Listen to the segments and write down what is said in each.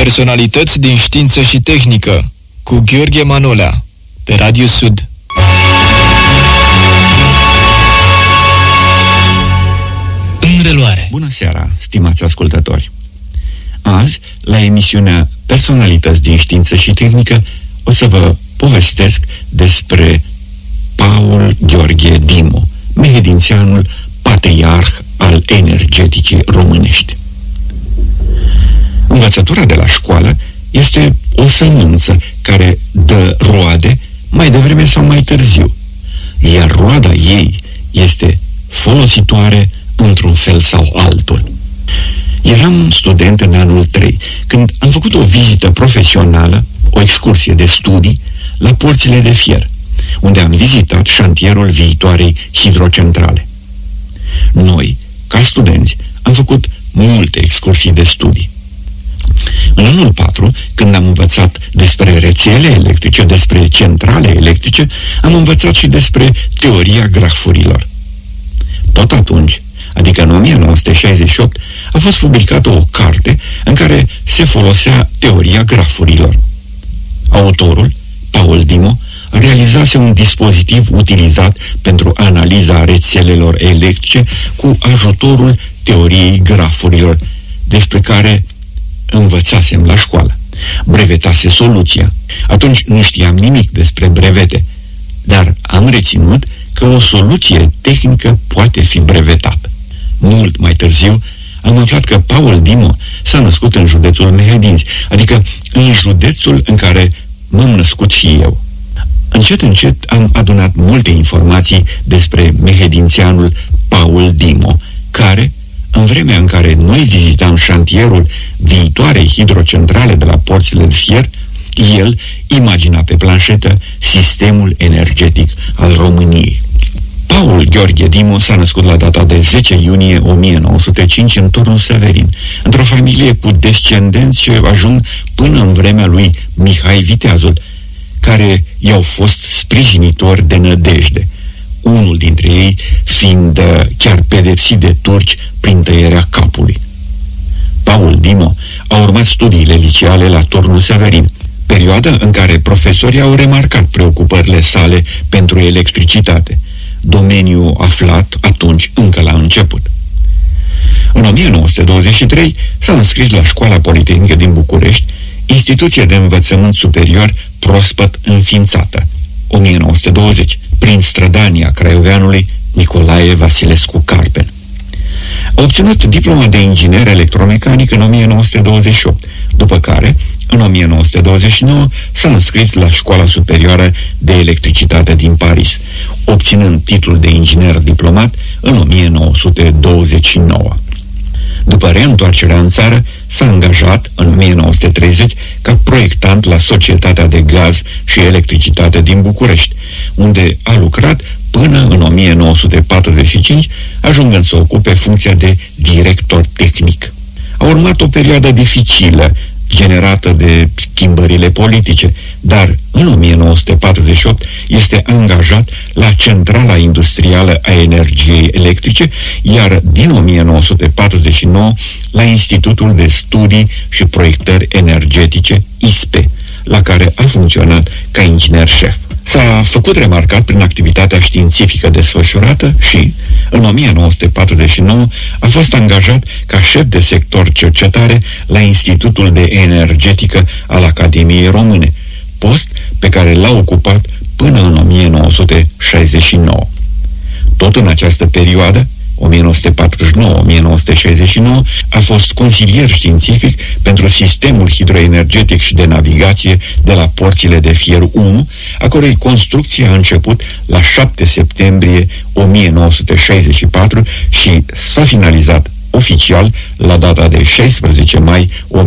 Personalități din știință și tehnică cu Gheorghe Manolea pe Radio Sud. În reluare. Bună seara, stimați ascultători! Azi, la emisiunea Personalități din știință și tehnică, o să vă povestesc despre Paul Gheorghe Dimo, mehedințianul patriarh al energeticii românești. Învățătura de la școală este o sămânță care dă roade mai devreme sau mai târziu, iar roada ei este folositoare într-un fel sau altul. Eram student în anul 3, când am făcut o vizită profesională, o excursie de studii, la Porțile de Fier, unde am vizitat șantierul viitoarei hidrocentrale. Noi, ca studenți, am făcut multe excursii de studii. În anul 4, când am învățat despre rețele electrice, despre centrale electrice, am învățat și despre teoria grafurilor. Tot atunci, adică în 1968, a fost publicată o carte în care se folosea teoria grafurilor. Autorul, Paul Dimo, realizase un dispozitiv utilizat pentru analiza rețelelor electrice cu ajutorul teoriei grafurilor, despre care învățasem la școală. Brevetase soluția. Atunci nu știam nimic despre brevete, dar am reținut că o soluție tehnică poate fi brevetată. Mult mai târziu am aflat că Paul Dimo s-a născut în județul Mehedinți, adică în județul în care m-am născut și eu. Încet, încet am adunat multe informații despre mehedințianul Paul Dimo, care, în vremea în care noi vizitam șantierul viitoarei hidrocentrale de la Porțile de Fier, el imagina pe planșetă sistemul energetic al României. Paul Gheorghe Dimo s-a născut la data de 10 iunie 1905 în Turnul Severin, într-o familie cu descendenți ce ajung până în vremea lui Mihai Viteazul, care i-au fost sprijinitori de nădejde, unul dintre ei fiind chiar pedepsit de turci prin tăierea capului. Paul Dimo a urmat studiile liceale la Turnul Severin, perioada în care profesorii au remarcat preocupările sale pentru electricitate, domeniu aflat atunci încă la început. În 1923 s-a înscris la Școala Politehnică din București, instituție de învățământ superior proaspăt înființată, 1920, prin strădania craioveanului Nicolae Vasilescu Carpen. A obținut diploma de inginer electromecanic în 1928, după care, în 1929, s-a înscris la Școala Superioară de Electricitate din Paris, obținând titlul de inginer diplomat în 1929. După reîntoarcerea în țară, s-a angajat în 1930 ca proiectant la Societatea de Gaz și Electricitate din București, unde a lucrat până în 1945, ajungând să ocupe funcția de director tehnic. A urmat o perioadă dificilă, generată de schimbările politice, dar în 1948 este angajat la Centrala Industrială a Energiei Electrice, iar din 1949 la Institutul de Studii și Proiectări Energetice, ISPE, la care a funcționat ca inginer șef. S-a făcut remarcat prin activitatea științifică desfășurată și, în 1949, a fost angajat ca șef de sector cercetare la Institutul de Energetică al Academiei Române, post pe care l-a ocupat până în 1969. Tot în această perioadă, 1949-1969, a fost consilier științific pentru sistemul hidroenergetic și de navigație de la Porțile de Fier 1, a cărei construcție a început la 7 septembrie 1964 și s-a finalizat oficial la data de 16 mai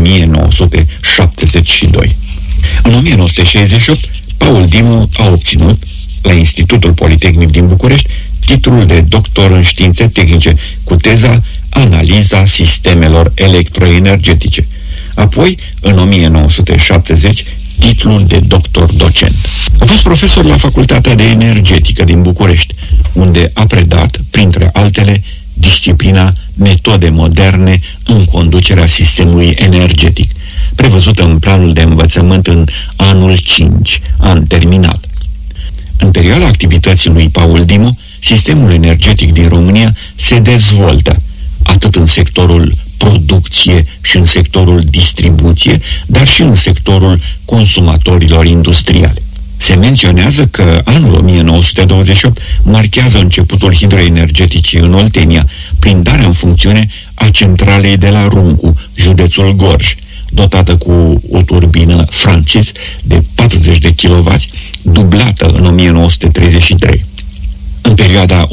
1972. În 1968, Paul Dimo a obținut, la Institutul Politehnic din București, titlul de doctor în științe tehnice, cu teza Analiza sistemelor electroenergetice. Apoi, în 1970, titlul de doctor docent. A fost profesor la Facultatea de Energetică din București, unde a predat, printre altele, disciplina Metode moderne în conducerea sistemului energetic, prevăzută în planul de învățământ în anul 5, an terminal. În perioada activității lui Paul Dimo, sistemul energetic din România se dezvoltă, atât în sectorul producție și în sectorul distribuție, dar și în sectorul consumatorilor industriale. Se menționează că anul 1928 marchează începutul hidroenergeticii în Oltenia, prin darea în funcțiune a centralei de la Runcu, județul Gorj, dotată cu o turbină Francis de 40 de kW, dublată în 1933. În perioada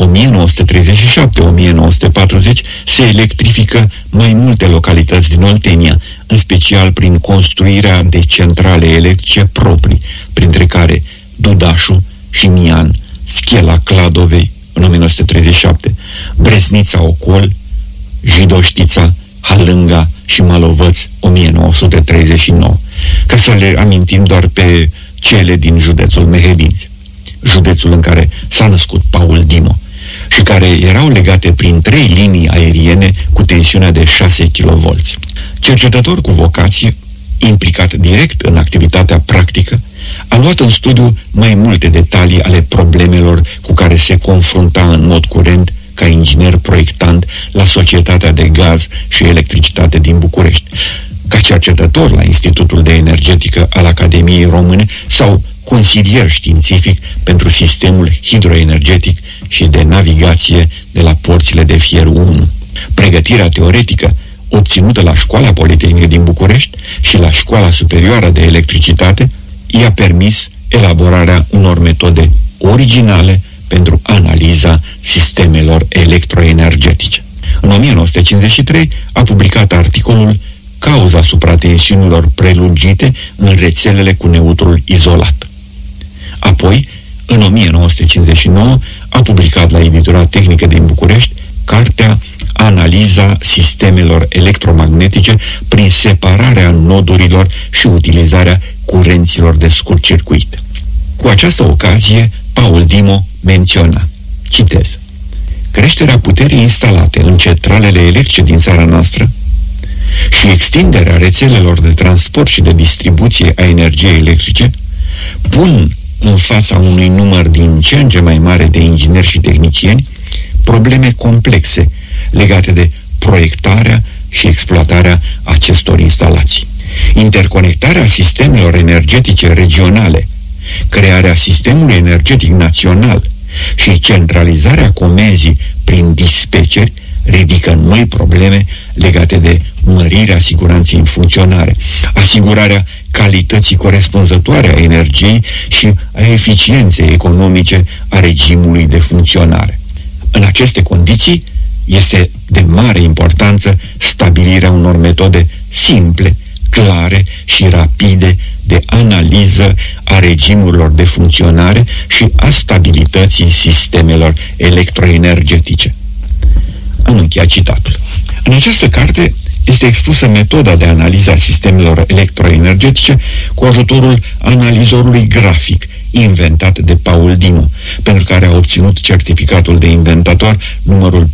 1937-1940 se electrifică mai multe localități din Oltenia, în special prin construirea de centrale electrice proprii, printre care Dudașu și Mian, Schela Cladovei în 1937, Bresnița Ocol, Jidoștița, Halânga și Malovăț 1939, ca să le amintim doar pe cele din județul Mehedinți, județul în care s-a născut Paul Dimo și care erau legate prin 3 linii aeriene cu tensiunea de 6 kV. Cercetător cu vocație, implicat direct în activitatea practică, a luat în studiu mai multe detalii ale problemelor cu care se confrunta în mod curent ca inginer proiectant la Societatea de Gaz și Electricitate din București, ca cercetător la Institutul de Energetică al Academiei Române sau consilier științific pentru sistemul hidroenergetic și de navigație de la Porțile de Fier 1. Pregătirea teoretică obținută la Școala Politehnică din București și la Școala Superioară de Electricitate i-a permis elaborarea unor metode originale pentru analiza sistemelor electroenergetice. În 1953 a publicat articolul Cauza supratensiunilor prelungite în rețelele cu neutrul izolat. Apoi, în 1959, a publicat la Editura Tehnică din București cartea Analiza sistemelor electromagnetice prin separarea nodurilor și utilizarea curenților de scurt circuit. Cu această ocazie, Paul Dimo menționa, citez, creșterea puterii instalate în centralele electrice din țara noastră și extinderea rețelelor de transport și de distribuție a energiei electrice pun în fața unui număr din ce în ce mai mare de ingineri și tehnicieni probleme complexe legate de proiectarea și exploatarea acestor instalații. Interconectarea sistemelor energetice regionale, crearea sistemului energetic național și centralizarea comenzii prin dispeceri ridică noi probleme legate de mărirea siguranței în funcționare, asigurarea calității corespunzătoare a energiei și a eficienței economice a regimului de funcționare. În aceste condiții, este de mare importanță stabilirea unor metode simple, clare și rapide de analiză a regimurilor de funcționare și a stabilității sistemelor electroenergetice. Am încheiat citatul. În această carte este expusă metoda de analiză a sistemelor electroenergetice cu ajutorul analizorului grafic inventat de Paul Dimo, pentru care a obținut certificatul de inventator numărul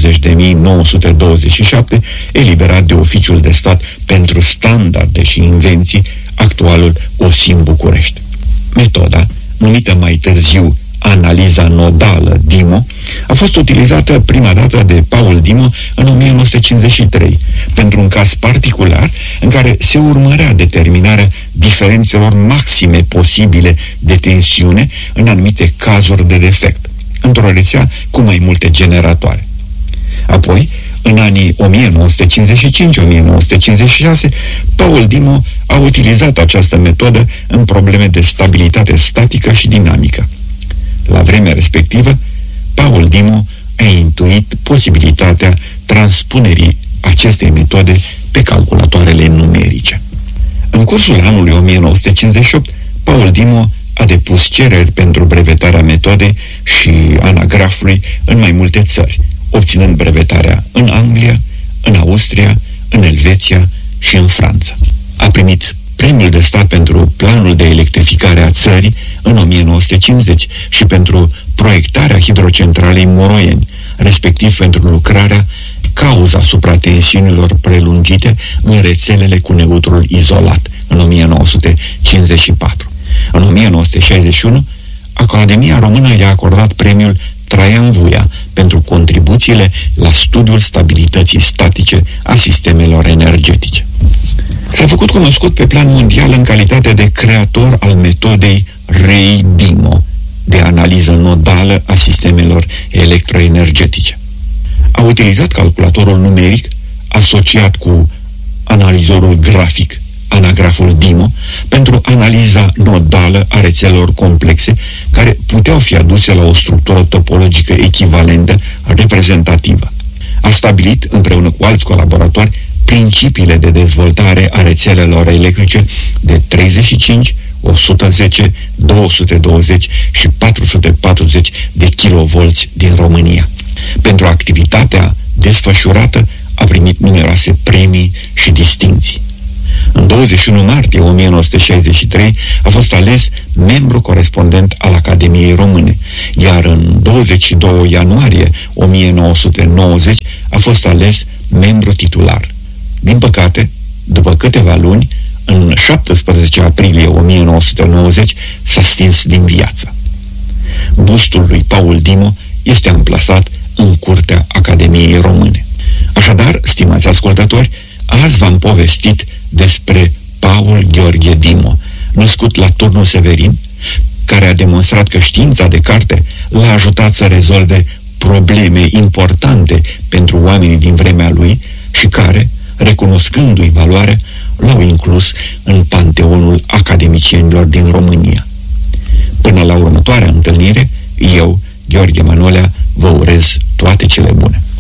40.927, eliberat de Oficiul de Stat pentru Standarde și Invenții, actualul OSIM București. Metoda, numită mai târziu analiza nodală Dimo, a fost utilizată prima dată de Paul Dimo în 1953, pentru un caz particular în care se urmărea determinarea diferențelor maxime posibile de tensiune în anumite cazuri de defect, într-o rețea cu mai multe generatoare. Apoi, în anii 1955-1956, Paul Dimo a utilizat această metodă în probleme de stabilitate statică și dinamică. La vremea respectivă, Paul Dimo a intuit posibilitatea transpunerii acestei metode pe calculatoarele numerice. În cursul anului 1958, Paul Dimo a depus cereri pentru brevetarea metodei și anagrafului în mai multe țări, obținând brevetarea în Anglia, în Austria, în Elveția și în Franța. A primit premiul de stat pentru planul de electrificare a țării în 1950 și pentru proiectarea hidrocentralei Moroieni, respectiv pentru lucrarea cauza supratensiunilor prelungite în rețelele cu neutrul izolat în 1954. În 1961, Academia Română i-a acordat premiul Traian Vuia pentru contribuțiile la studiul stabilității statice a sistemelor energetice. S-a făcut cunoscut pe plan mondial în calitate de creator al metodei Rey-Dimo de analiză nodală a sistemelor electroenergetice. A utilizat calculatorul numeric asociat cu analizorul grafic, anagraful Dimo, pentru analiza nodală a rețelelor complexe care puteau fi aduse la o structură topologică echivalentă reprezentativă. A stabilit, împreună cu alți colaboratori, principiile de dezvoltare a rețelelor electrice de 35, 110, 220 și 440 de kilovolți din România. Pentru activitatea desfășurată a primit numeroase premii și distinții. În 21 martie 1963 a fost ales membru corespondent al Academiei Române, iar în 22 ianuarie 1990 a fost ales membru titular. Din păcate, după câteva luni, în 17 aprilie 1990 s-a stins din viață. Bustul lui Paul Dimo este amplasat în curtea Academiei Române. Așadar, stimați ascultători, azi v-am povestit despre Paul Gheorghe Dimo, născut la Turnul Severin, care a demonstrat că știința de carte l-a ajutat să rezolve probleme importante pentru oamenii din vremea lui și care, recunoscându-i valoare, l-au inclus în panteonul academicienilor din România. Până la următoarea întâlnire, eu, Gheorghe Manolea, vă urez toate cele bune.